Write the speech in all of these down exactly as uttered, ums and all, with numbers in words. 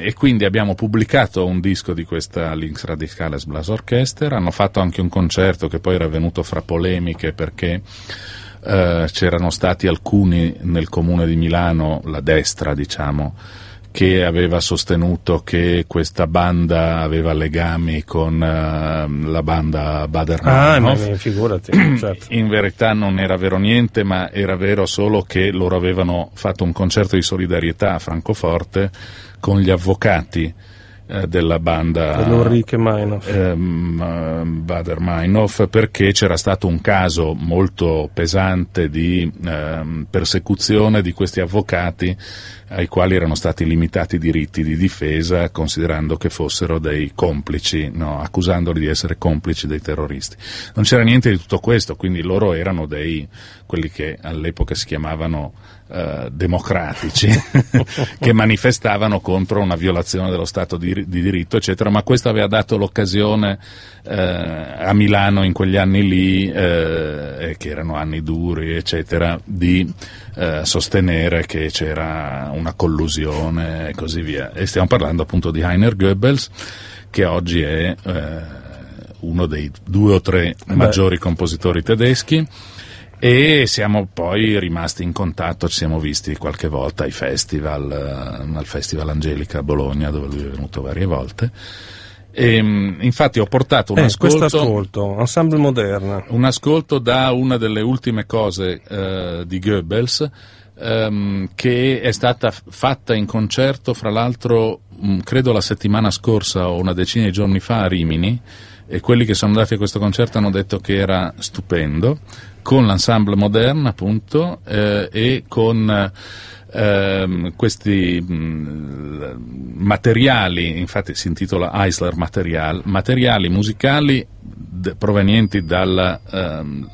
e quindi abbiamo pubblicato un disco di questa Lynx Radicales Blas Orchester. Hanno fatto anche un concerto che poi era venuto fra polemiche perché eh, c'erano stati alcuni nel comune di Milano, la destra diciamo, che aveva sostenuto che questa banda aveva legami con uh, la banda Bader-Meinhof. Ah, ma figurati, certo. In verità non era vero niente, ma era vero solo che loro avevano fatto un concerto di solidarietà a Francoforte con gli avvocati eh, della banda Ulrike Meinhof. ehm, Bader-Meinhof, perché c'era stato un caso molto pesante di ehm, persecuzione di questi avvocati ai quali erano stati limitati i diritti di difesa, considerando che fossero dei complici, no, accusandoli di essere complici dei terroristi. Non c'era niente di tutto questo, quindi loro erano dei, quelli che all'epoca si chiamavano eh, democratici, che manifestavano contro una violazione dello Stato di, di diritto, eccetera, ma questo aveva dato l'occasione eh, a Milano in quegli anni lì, eh, che erano anni duri, eccetera, di eh, sostenere che c'era una collusione e così via. E stiamo parlando appunto di Heiner Goebbels, che oggi è eh, uno dei due o tre Beh. maggiori compositori tedeschi, e siamo poi rimasti in contatto, ci siamo visti qualche volta ai festival, eh, al Festival Angelica a Bologna, dove lui è venuto varie volte. E, infatti ho portato un eh, ascolto, questo ascolto, Ensemble Moderna, un ascolto da una delle ultime cose eh, di Goebbels, ehm, che è stata fatta in concerto, fra l'altro mh, credo la settimana scorsa o una decina di giorni fa a Rimini, e quelli che sono andati a questo concerto hanno detto che era stupendo, con l'Ensemble Moderne appunto, eh, e con ehm, questi mh, materiali, infatti si intitola Eisler Material, materiali musicali de, provenienti dalla ehm,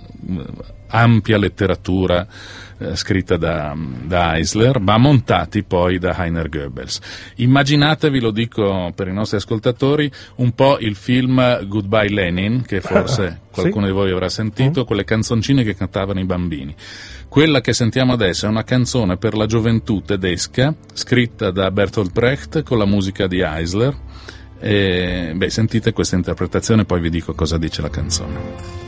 ampia letteratura eh, scritta da, da Eisler, ma montati poi da Heiner Goebbels. Immaginatevi, lo dico per i nostri ascoltatori, un po' il film Goodbye Lenin, che forse qualcuno sì. di voi avrà sentito, mm. quelle canzoncine che cantavano i bambini. Quella che sentiamo adesso è una canzone per la gioventù tedesca, scritta da Bertolt Brecht con la musica di Eisler. E, beh, sentite questa interpretazione, poi vi dico cosa dice la canzone.